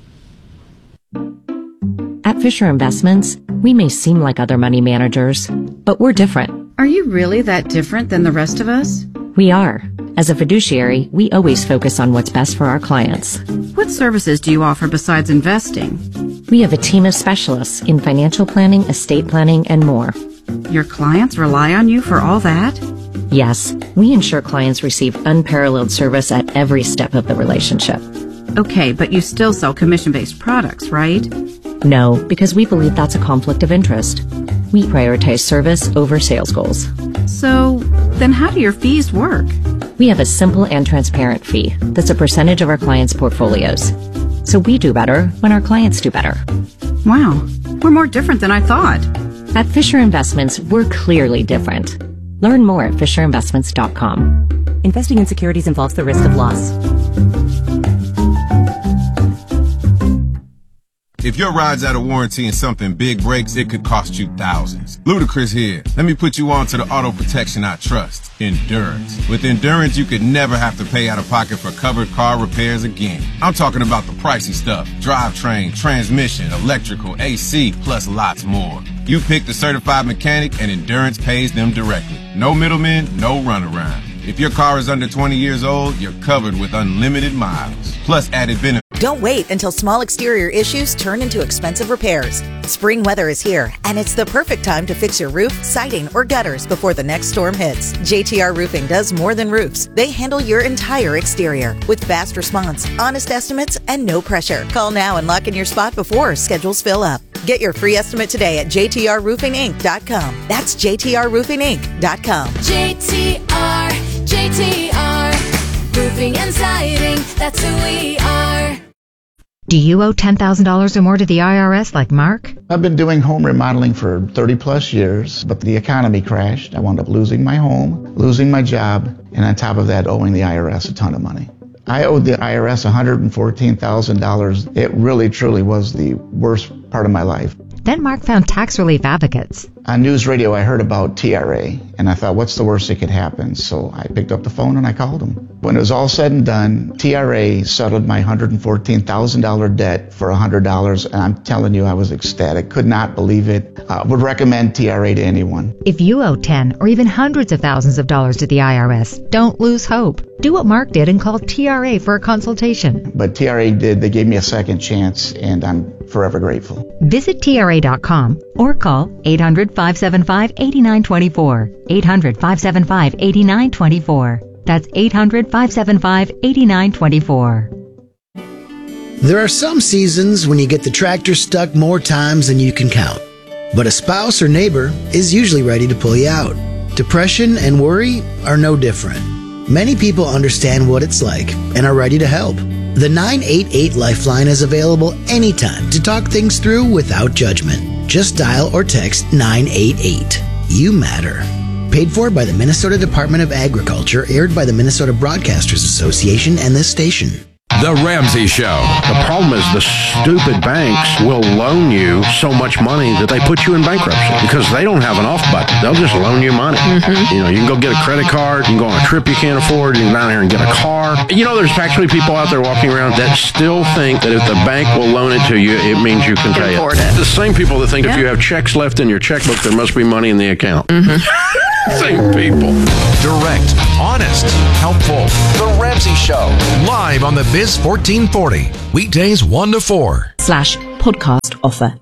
At Fisher Investments, we may seem like other money managers, but we're different. Are you really that different than the rest of us? We are. As a fiduciary, we always focus on what's best for our clients. What services do you offer besides investing? We have a team of specialists in financial planning, estate planning, and more. Your clients rely on you for all that? Yes, we ensure clients receive unparalleled service at every step of the relationship. Okay, but you still sell commission-based products, right? No, because we believe that's a conflict of interest. We prioritize service over sales goals. So, then how do your fees work? We have a simple and transparent fee that's a percentage of our clients' portfolios. So we do better when our clients do better. Wow, we're more different than I thought. At Fisher Investments, we're clearly different. Learn more at fisher investments dot com. Investing in securities involves the risk of loss. If your ride's out of warranty and something big breaks, it could cost you thousands. Ludacris here. Let me put you on to the auto protection I trust, Endurance. With Endurance, you could never have to pay out of pocket for covered car repairs again. I'm talking about the pricey stuff. Drivetrain, transmission, electrical, A C, plus lots more. You pick the certified mechanic and Endurance pays them directly. No middlemen, no runaround. If your car is under twenty years old, you're covered with unlimited miles, plus added benefits. Don't wait until small exterior issues turn into expensive repairs. Spring weather is here, and it's the perfect time to fix your roof, siding, or gutters before the next storm hits. J T R Roofing does more than roofs. They handle your entire exterior with fast response, honest estimates, and no pressure. Call now and lock in your spot before schedules fill up. Get your free estimate today at j t r roofing inc dot com. That's j t r roofing inc dot com. J T R, J T R, Roofing and Siding, that's who we are. Do you owe ten thousand dollars or more to the I R S like Mark? I've been doing home remodeling for thirty plus years, but the economy crashed. I wound up losing my home, losing my job, and on top of that, owing the I R S a ton of money. I owed the I R S one hundred fourteen thousand dollars. It really, truly was the worst part of my life. Then Mark found tax relief advocates. On news radio, I heard about T R A, and I thought, what's the worst that could happen? So I picked up the phone and I called them. When it was all said and done, T R A settled my one hundred fourteen thousand dollars debt for one hundred dollars, and I'm telling you, I was ecstatic. Could not believe it. Uh, would recommend T R A to anyone. If you owe ten or even hundreds of thousands of dollars to the I R S, don't lose hope. Do what Mark did and call T R A for a consultation. But T R A did. They gave me a second chance, and I'm forever grateful. Visit T R A dot com or call eight hundred, five seven five, eight nine two four. eight hundred, five seven five, eight nine two four. That's eight hundred, five seven five, eight nine two four. There are some seasons when you get the tractor stuck more times than you can count. But a spouse or neighbor is usually ready to pull you out. Depression and worry are no different. Many people understand what it's like and are ready to help. The nine eight eight Lifeline is available anytime to talk things through without judgment. Just dial or text nine eight eight. You matter. Paid for by the Minnesota Department of Agriculture, aired by the Minnesota Broadcasters Association and this station. The Ramsey Show. The problem is the stupid banks will loan you so much money that they put you in bankruptcy because they don't have an off button. They'll just loan you money. Mm-hmm. You know, you can go get a credit card, you can go on a trip you can't afford, you can go down here and get a car. You know, there's actually people out there walking around that still think that if the bank will loan it to you, it means you can pay it. it. The same people that think yeah. if you have checks left in your checkbook, there must be money in the account. Mm-hmm. Same people. Direct, honest, helpful. The Ramsey Show. Live on the Biz fourteen forty. Weekdays one to four. Slash podcast offer.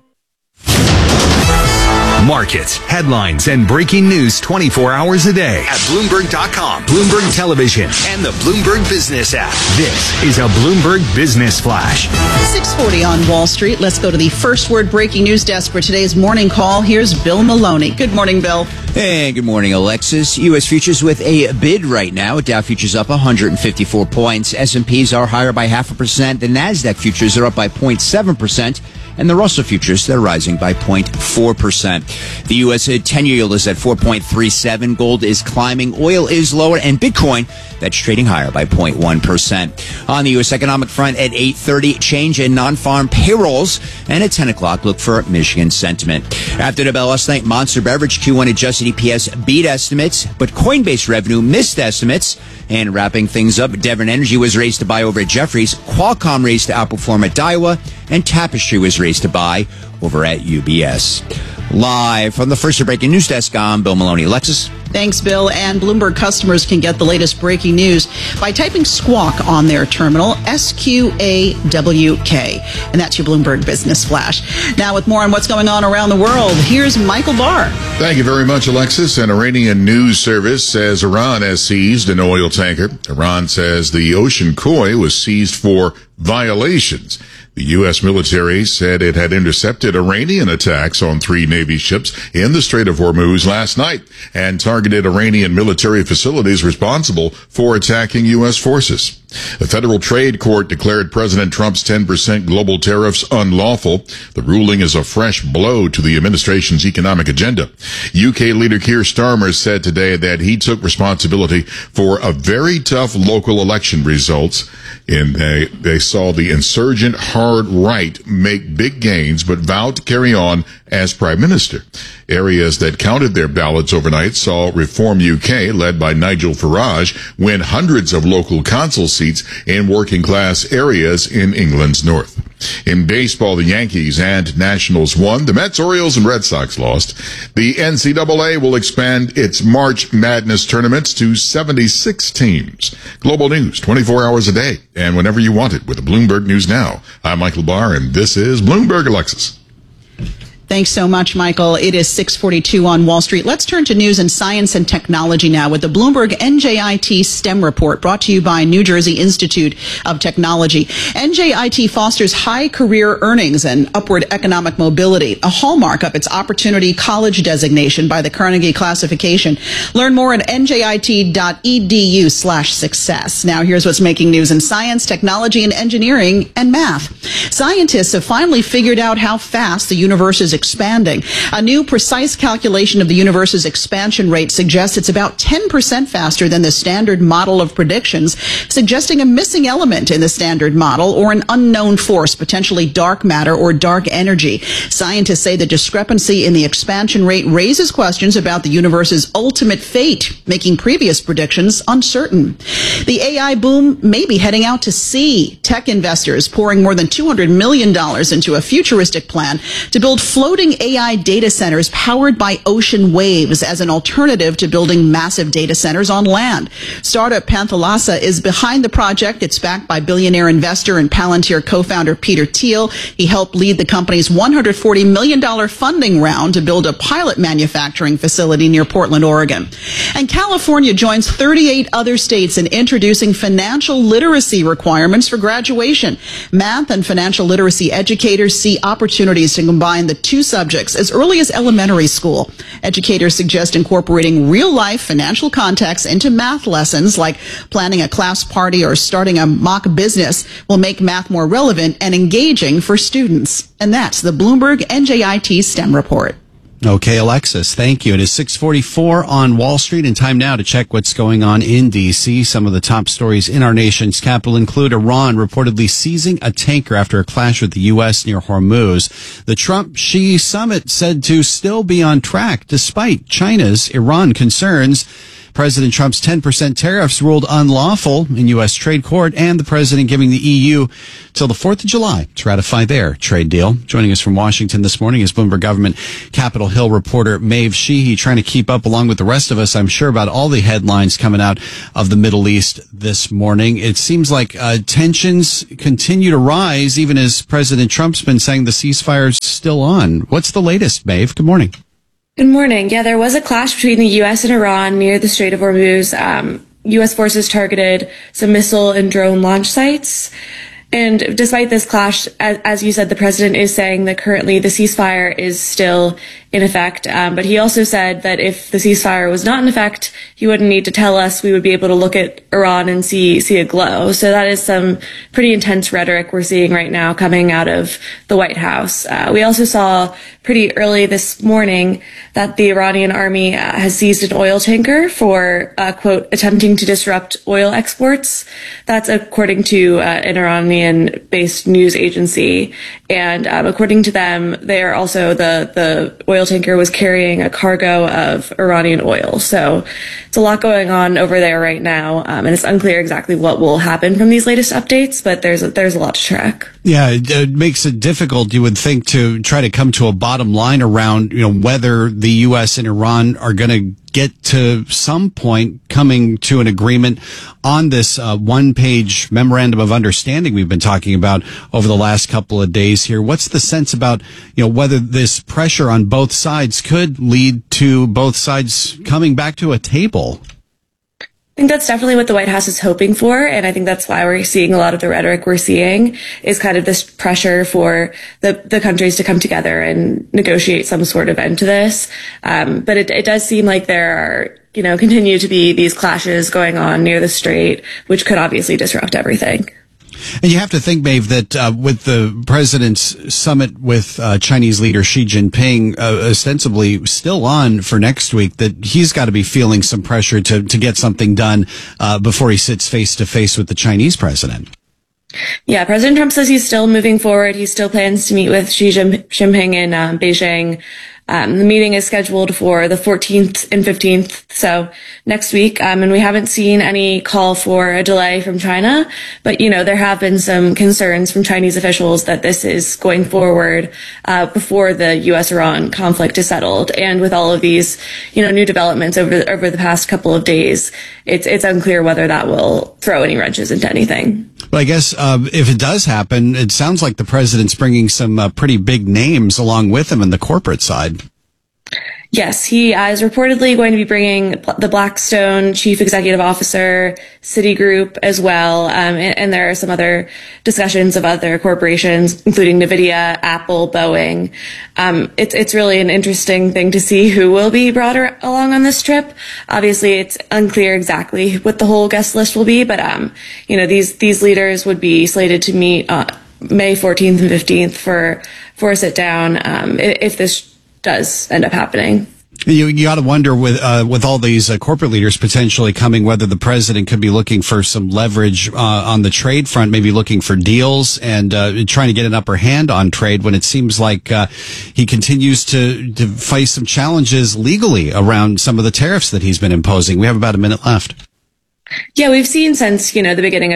Markets, headlines, and breaking news twenty-four hours a day at Bloomberg dot com, Bloomberg Television, and the Bloomberg Business app. This is a Bloomberg Business Flash. six forty on Wall Street. Let's go to the first word breaking news desk for today's morning call. Here's Bill Maloney. Good morning, Bill. Hey, good morning, Alexis. U S futures with a bid right now. Dow futures up one hundred fifty-four points. S and P's are higher by half a percent. The NASDAQ futures are up by zero point seven percent. And the Russell futures, they're rising by zero point four percent. The U S ten-year yield is at four point three seven. Gold is climbing. Oil is lower. And Bitcoin, that's trading higher by zero point one percent. On the U S economic front at eight thirty, change in non-farm payrolls. And at ten o'clock, look for Michigan sentiment. After the bell last night, Monster Beverage Q one adjusted E P S beat estimates, but Coinbase revenue missed estimates. And wrapping things up, Devon Energy was raised to buy over at Jefferies. Qualcomm raised to outperform at Daiwa. And Tapestry was raised to buy over at U B S. Live from the first breaking news desk, I'm Bill Maloney. Alexis? Thanks, Bill. And Bloomberg customers can get the latest breaking news by typing Squawk on their terminal, S Q A W K. And that's your Bloomberg Business Flash. Now, with more on what's going on around the world, here's Michael Barr. Thank you very much, Alexis. An Iranian news service says Iran has seized an oil tanker. Iran says the Ocean Koi was seized for violations. The U S military said it had intercepted Iranian attacks on three Navy ships in the Strait of Hormuz last night and targeted Iranian military facilities responsible for attacking U S forces. A federal trade court declared President Trump's ten percent global tariffs unlawful. The ruling is a fresh blow to the administration's economic agenda. U K leader Keir Starmer said today that he took responsibility for a very tough local election results. And they, they saw the insurgent hard right make big gains, but vowed to carry on as prime minister. Areas that counted their ballots overnight saw Reform U K, led by Nigel Farage, win hundreds of local council seats in working class areas in England's north. In baseball, the Yankees and Nationals won. The Mets, Orioles, and Red Sox lost. The N C double A will expand its March Madness tournaments to seventy-six teams. Global news, twenty-four hours a day, and whenever you want it with Bloomberg News Now. I'm Michael Barr, and this is Bloomberg Alexis. Thanks so much, Michael. It is six forty-two on Wall Street. Let's turn to news and science and technology now with the Bloomberg N J I T STEM report brought to you by New Jersey Institute of Technology. N J I T fosters high career earnings and upward economic mobility, a hallmark of its opportunity college designation by the Carnegie classification. Learn more at N J I T dot E D U slash success. Now here's what's making news in science, technology, and engineering and math. Scientists have finally figured out how fast the universe is expanding. A new precise calculation of the universe's expansion rate suggests it's about ten percent faster than the standard model of predictions, suggesting a missing element in the standard model or an unknown force, potentially dark matter or dark energy. Scientists say the discrepancy in the expansion rate raises questions about the universe's ultimate fate, making previous predictions uncertain. The A I boom may be heading out to sea. Tech investors pouring more than two hundred million dollars into a futuristic plan to build floating floating A I data centers powered by ocean waves as an alternative to building massive data centers on land. Startup Panthalassa is behind the project. It's backed by billionaire investor and Palantir co-founder Peter Thiel. He helped lead the company's one hundred forty million dollars funding round to build a pilot manufacturing facility near Portland, Oregon. And California joins thirty-eight other states in introducing financial literacy requirements for graduation. Math and financial literacy educators see opportunities to combine the two subjects as early as elementary school. Educators suggest incorporating real-life financial context into math lessons, like planning a class party or starting a mock business, will make math more relevant and engaging for students. And that's the Bloomberg N J I T STEM report. Okay, Alexis, thank you. It is six forty-four on Wall Street, and time now to check what's going on in D C. Some of the top stories in our nation's capital include Iran reportedly seizing a tanker after a clash with the U S near Hormuz. The Trump-Xi summit said to still be on track despite China's Iran concerns. President Trump's ten percent tariffs ruled unlawful in U S trade court, and the president giving the E U till the fourth of July to ratify their trade deal. Joining us from Washington this morning is Bloomberg Government Capitol Hill reporter Maeve Sheehy, trying to keep up along with the rest of us, I'm sure, about all the headlines coming out of the Middle East this morning. It seems like uh, tensions continue to rise, even as President Trump's been saying the ceasefire's still on. What's the latest, Maeve? Good morning. Good morning. Yeah, there was a clash between the U S and Iran near the Strait of Hormuz. Um, U S forces targeted some missile and drone launch sites. And despite this clash, as, as you said, the president is saying that currently the ceasefire is still in effect. Um, but he also said that if the ceasefire was not in effect, he wouldn't need to tell us. We would be able to look at Iran and see see a glow. So that is some pretty intense rhetoric we're seeing right now coming out of the White House. Uh, we also saw pretty early this morning that the Iranian army uh, has seized an oil tanker for, uh, quote, attempting to disrupt oil exports. That's according to uh, an Iranian-based news agency. And um, according to them, they are also the, the oil tanker was carrying a cargo of Iranian oil. So it's a lot going on over there right now. Um, and it's unclear exactly what will happen from these latest updates, but there's a, there's a lot to track. Yeah, it, it makes it difficult, you would think, to try to come to a bottom line around, you know, whether the U S and Iran are going to get to some point coming to an agreement on this uh, one-page memorandum of understanding we've been talking about over the last couple of days here. What's the sense about, you know, whether this pressure on both sides could lead to both sides coming back to a table? I think that's definitely what the White House is hoping for, and I think that's why we're seeing a lot of the rhetoric we're seeing is kind of this pressure for the, the countries to come together and negotiate some sort of end to this. Um, but it, it does seem like there are, you know, continue to be these clashes going on near the Strait, which could obviously disrupt everything. And you have to think, Maeve, that uh, with the president's summit with uh, Chinese leader Xi Jinping uh, ostensibly still on for next week, that he's got to be feeling some pressure to, to get something done uh, before he sits face to face with the Chinese president. Yeah, President Trump says he's still moving forward. He still plans to meet with Xi Jinping in um, Beijing. Um, the meeting is scheduled for the fourteenth and fifteenth, so next week. Um, and we haven't seen any call for a delay from China, but, you know, there have been some concerns from Chinese officials that this is going forward uh, before the U S Iran conflict is settled. And with all of these, you know, new developments over the, over the past couple of days, it's it's unclear whether that will throw any wrenches into anything. Well, I guess uh, if it does happen, it sounds like the president's bringing some uh, pretty big names along with him in the corporate side. Yes, he uh, is reportedly going to be bringing the Blackstone chief executive officer, Citigroup as well, um, and, and there are some other discussions of other corporations, including NVIDIA, Apple, Boeing. Um, it's it's really an interesting thing to see who will be brought along on this trip. Obviously, it's unclear exactly what the whole guest list will be, but um, you know, these these leaders would be slated to meet uh, May fourteenth and fifteenth for for a sit down um, if this does end up happening. You you got to wonder with uh, with all these uh, corporate leaders potentially coming, whether the president could be looking for some leverage uh, on the trade front, maybe looking for deals and uh, trying to get an upper hand on trade. When it seems like uh, he continues to to face some challenges legally around some of the tariffs that he's been imposing. We have about a minute left. Yeah, we've seen since, you know, the beginning of his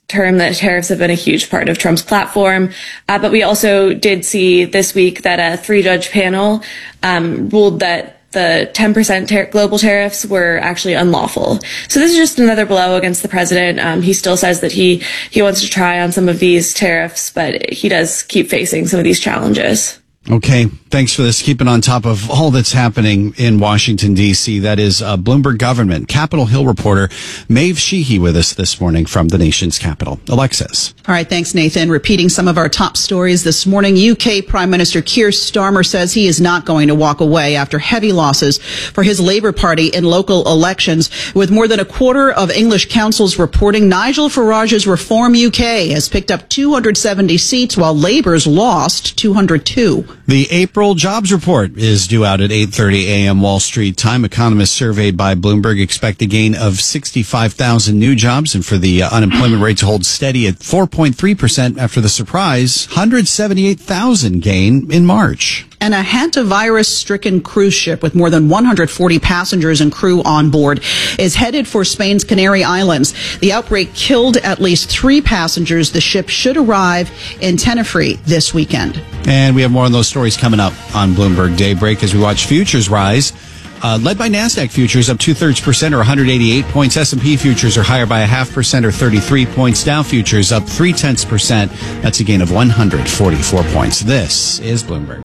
term that tariffs have been a huge part of Trump's platform. Uh, but we also did see this week that a three-judge panel um, ruled that the ten percent tar- global tariffs were actually unlawful. So this is just another blow against the president. Um, he still says that he, he wants to try on some of these tariffs, but he does keep facing some of these challenges. Okay, thanks for this. Keeping on top of all that's happening in Washington, D C. That is uh, Bloomberg Government, Capitol Hill reporter Maeve Sheehy with us this morning from the nation's capital. Alexis. All right, thanks, Nathan. Repeating some of our top stories this morning, U K Prime Minister Keir Starmer says he is not going to walk away after heavy losses for his Labour Party in local elections. With more than a quarter of English councils reporting, Nigel Farage's Reform U K has picked up two hundred seventy seats while Labour's lost two hundred two. The April jobs report is due out at eight thirty a.m. Wall Street time. Economists surveyed by Bloomberg expect a gain of sixty-five thousand new jobs, and for the uh, unemployment rate to hold steady at four point three percent after the surprise one hundred seventy-eight thousand gain in March. And a hantavirus-stricken cruise ship with more than one hundred forty passengers and crew on board is headed for Spain's Canary Islands. The outbreak killed at least three passengers. The ship should arrive in Tenerife this weekend. And we have more on those stories coming up on Bloomberg Daybreak as we watch futures rise. Uh, led by NASDAQ futures up two-thirds percent or one hundred eighty-eight points. S and P futures are higher by a half percent or thirty-three points. Dow futures up three-tenths percent. That's a gain of one hundred forty-four points. This is Bloomberg.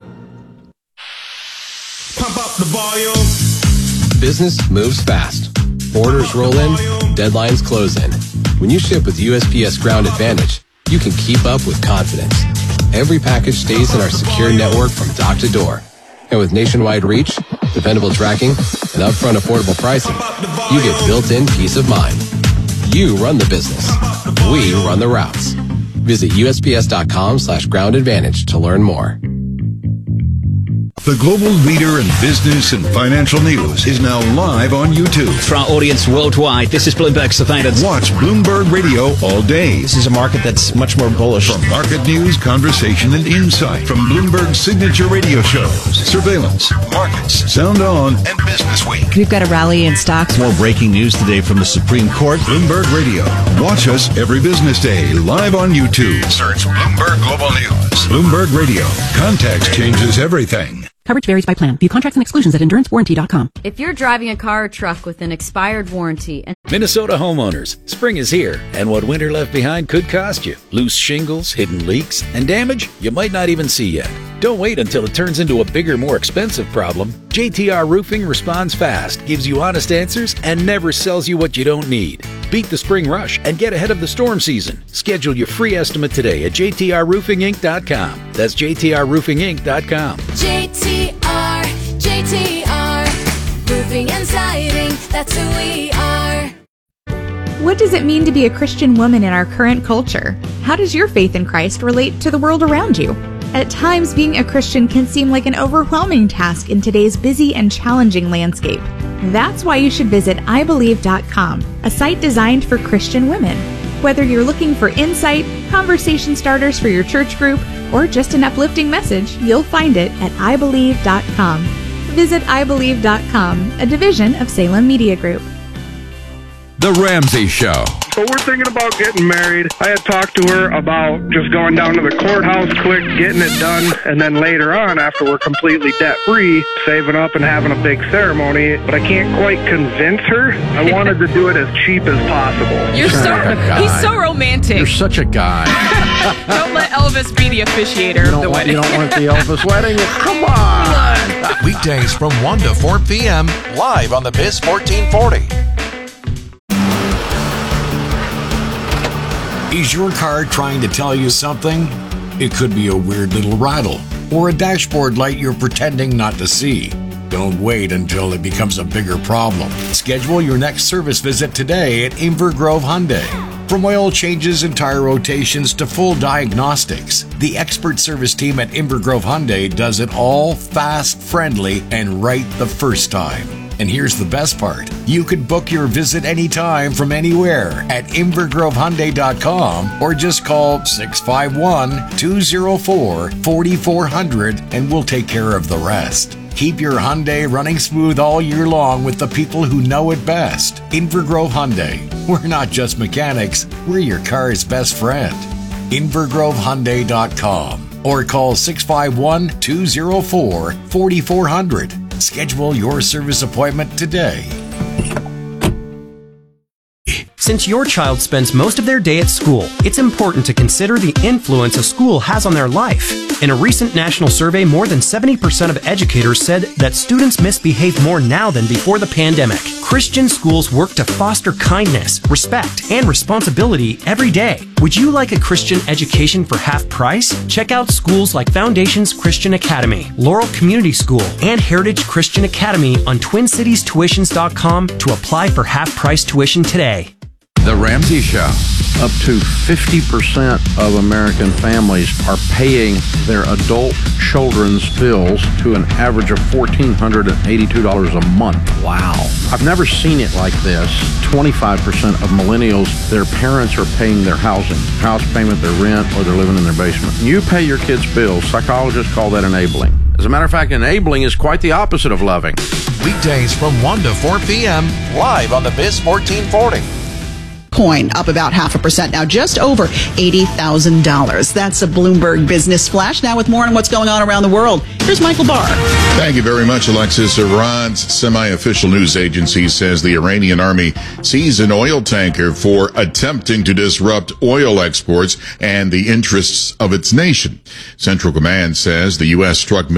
Pump up the volume. Business moves fast. Orders roll in, deadlines close in. When you ship with U S P S Ground Advantage, you can keep up with confidence. Every package stays in our secure network from dock to door. And with nationwide reach, dependable tracking, and upfront affordable pricing, you get built-in peace of mind. You run the business. We run the routes. Visit U S P S dot com slash ground advantage to learn more. The global leader in business and financial news is now live on YouTube. For our audience worldwide, this is Bloomberg Surveillance. Watch Bloomberg Radio all day. This is a market that's much more bullish. From market news, conversation, and insight. From Bloomberg's signature radio shows, Surveillance, Markets, Sound On, and Business Week. We've got a rally in stocks. More breaking news today from the Supreme Court. Bloomberg Radio. Watch us every business day, live on YouTube. Search Bloomberg Global News. Bloomberg Radio. Context changes everything. Coverage varies by plan. View contracts and exclusions at endurance warranty dot com. If you're driving a car or truck with an expired warranty and Minnesota homeowners, spring is here, and what winter left behind could cost you. Loose shingles, hidden leaks, and damage you might not even see yet. Don't wait until it turns into a bigger, more expensive problem. J T R Roofing responds fast, gives you honest answers, and never sells you what you don't need. Beat the spring rush and get ahead of the storm season. Schedule your free estimate today at J T R roofing inc dot com. That's J T R roofing inc dot com. J T R, J T R, roofing and siding, that's who we are. What does it mean to be a Christian woman in our current culture? How does your faith in Christ relate to the world around you? At times, being a Christian can seem like an overwhelming task in today's busy and challenging landscape. That's why you should visit I believe dot com, a site designed for Christian women. Whether you're looking for insight, conversation starters for your church group, or just an uplifting message, you'll find it at I believe dot com. Visit I believe dot com, a division of Salem Media Group. The Ramsey Show. So we're thinking about getting married. I had talked to her about just going down to the courthouse quick, getting it done, and then later on, after we're completely debt-free, saving up and having a big ceremony. But I can't quite convince her. I wanted to do it as cheap as possible. You're so, he's so romantic. You're such a guy. Don't let Elvis be the officiator of the want, wedding. You don't want the Elvis wedding? Come on. Weekdays from one to four p.m. live on the Biz fourteen forty. Is your car trying to tell you something? It could be a weird little rattle or a dashboard light you're pretending not to see. Don't wait until it becomes a bigger problem. Schedule your next service visit today at Inver Grove Hyundai. From oil changes and tire rotations to full diagnostics, the expert service team at Inver Grove Hyundai does it all fast, friendly, and right the first time. And here's the best part. You could book your visit anytime from anywhere at inver grove hyundai dot com or just call six five one, two oh four, four four zero zero and we'll take care of the rest. Keep your Hyundai running smooth all year long with the people who know it best. Invergrove Hyundai. We're not just mechanics, we're your car's best friend. Inver Grove Hyundai dot com or call six five one, two zero four, four four zero zero. Schedule your service appointment today. Since your child spends most of their day at school, it's important to consider the influence a school has on their life. In a recent national survey, more than seventy percent of educators said that students misbehave more now than before the pandemic. Christian schools work to foster kindness, respect, and responsibility every day. Would you like a Christian education for half price? Check out schools like Foundations Christian Academy, Laurel Community School, and Heritage Christian Academy on twin cities tuitions dot com to apply for half price tuition today. The Ramsey Show. Up to fifty percent of American families are paying their adult children's bills to an average of one thousand four hundred eighty-two dollars a month. Wow. I've never seen it like this. twenty-five percent of millennials, their parents are paying their housing, house payment, their rent, or they're living in their basement. You pay your kids' bills. Psychologists call that enabling. As a matter of fact, enabling is quite the opposite of loving. Weekdays from one to four p.m. live on the Biz fourteen forty. Coin up about half a percent now, just over eighty thousand dollars. That's a Bloomberg Business Flash. Now with more on what's going on around the world, here's Michael Barr. Thank you very much, Alexis. Iran's semi-official news agency says the Iranian army seized an oil tanker for attempting to disrupt oil exports and the interests of its nation. Central Command says the U S struck